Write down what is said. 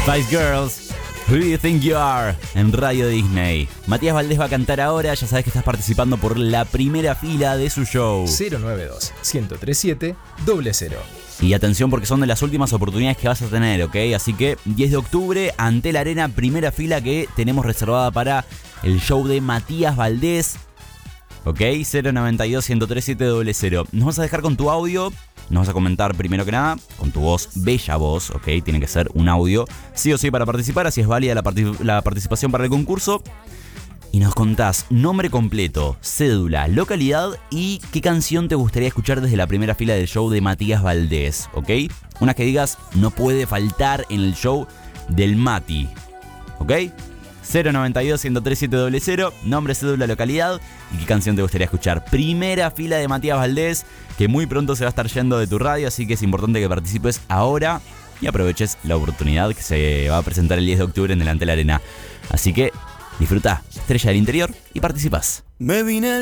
Spice Girls, Who Do You Think You Are, en Radio Disney. Matías Valdés va a cantar ahora, ya sabes que estás participando por la primera fila de su show. 092-137-00. Y atención porque son de las últimas oportunidades que vas a tener, ¿ok? Así que 10 de octubre, Antel Arena, primera fila que tenemos reservada para el show de Matías Valdés. ¿Ok? 092-137-00. Nos vas a dejar con tu audio. Nos vas a comentar primero que nada con tu voz, bella voz, ¿ok? Tiene que ser un audio sí o sí para participar, así es válida la participación para el concurso. Y nos contás nombre completo, cédula, localidad y qué canción te gustaría escuchar desde la primera fila del show de Matías Valdés, ¿ok? Una que digas no puede faltar en el show del Mati, ¿ok? 092-137-00, nombre, cédula, localidad y qué canción te gustaría escuchar. Primera fila de Matías Valdés, que muy pronto se va a estar yendo de tu radio, así que es importante que participes ahora y aproveches la oportunidad que se va a presentar el 10 de octubre en el Antel Arena. Así que disfruta Estrella del Interior y participás. Me vine